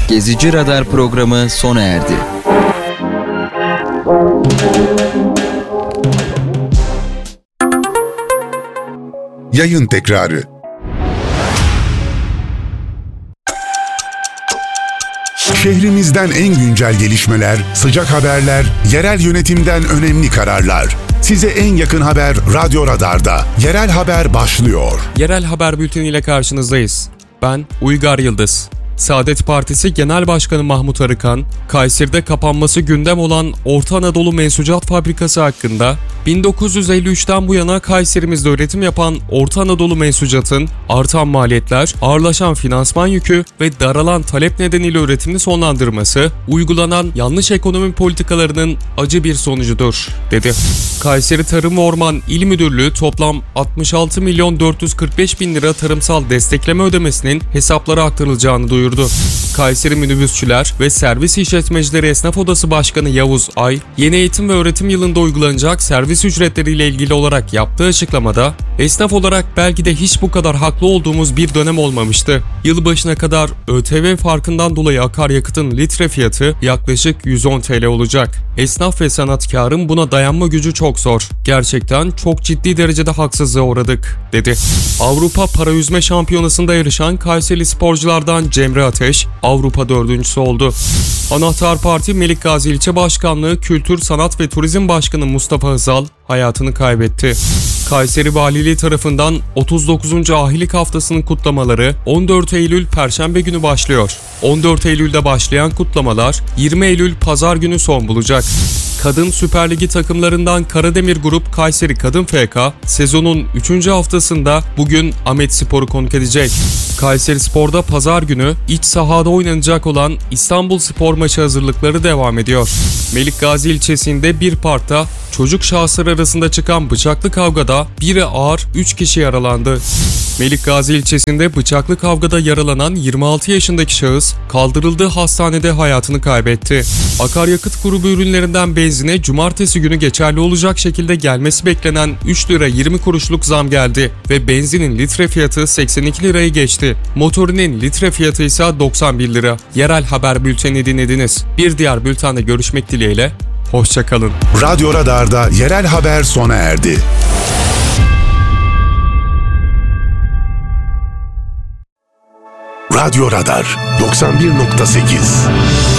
Gezici Radar programı sona erdi. Yayın tekrarı. Şehrimizden en güncel gelişmeler, sıcak haberler, yerel yönetimden önemli kararlar. Size en yakın haber Radyo Radar'da. Yerel haber başlıyor. Yerel haber bülteniyle karşınızdayız. Ben Uygar Yıldız. Saadet Partisi Genel Başkanı Mahmut Arıkan, Kayseri'de kapanması gündem olan Orta Anadolu Mensucat Fabrikası hakkında 1953'ten bu yana Kayserimizde üretim yapan Orta Anadolu Mensucat'ın artan maliyetler, ağırlaşan finansman yükü ve daralan talep nedeniyle üretimini sonlandırması, uygulanan yanlış ekonomi politikalarının acı bir sonucudur, dedi. Kayseri Tarım ve Orman İl Müdürlüğü toplam 66 milyon 445 bin lira tarımsal destekleme ödemesinin hesaplara aktarılacağını duyurdu. Kayseri Minibüsçüler ve Servis İşletmecileri Esnaf Odası Başkanı Yavuz Ay, yeni eğitim ve öğretim yılında uygulanacak servis ücretleriyle ilgili olarak yaptığı açıklamada, esnaf olarak belki de hiç bu kadar haklı olduğumuz bir dönem olmamıştı. Yılbaşına kadar ÖTV farkından dolayı akaryakıtın litre fiyatı yaklaşık 110 TL olacak. Esnaf ve sanatkarın buna dayanma gücü çok zor. Gerçekten çok ciddi derecede haksızlığa uğradık, dedi. Avrupa Para Yüzme Şampiyonası'nda yarışan Kayseri sporculardan Cemre Ateş, Avrupa dördüncüsü oldu. Anahtar Parti Melikgazi İlçe Başkanlığı Kültür, Sanat ve Turizm Başkanı Mustafa Hızal hayatını kaybetti. Kayseri Valiliği tarafından 39. Ahilik Haftası'nın kutlamaları 14 Eylül Perşembe günü başlıyor. 14 Eylül'de başlayan kutlamalar 20 Eylül Pazar günü son bulacak. Kadın Süper Ligi takımlarından Karademir Grup Kayseri Kadın FK sezonun 3. haftasında bugün Ahmetspor'u konuk edecek. Kayseri Spor'da pazar günü iç sahada oynanacak olan İstanbulspor maçı hazırlıkları devam ediyor. Melikgazi ilçesinde bir parkta çocuk şahıslar arasında çıkan bıçaklı kavgada biri ağır 3 kişi yaralandı. Melikgazi ilçesinde bıçaklı kavgada yaralanan 26 yaşındaki şahıs kaldırıldığı hastanede hayatını kaybetti. Akaryakıt grubu ürünlerinden benzine cumartesi günü geçerli olacak şekilde gelmesi beklenen 3 lira 20 kuruşluk zam geldi ve benzinin litre fiyatı 82 lirayı geçti. Motorinin litre fiyatı ise 91 lira. Yerel haber bülteni dinlediniz. Bir diğer bültende görüşmek dileğiyle. Hoşça kalın. Radyo Radar'da yerel haber sona erdi. Radyo Radar 91.8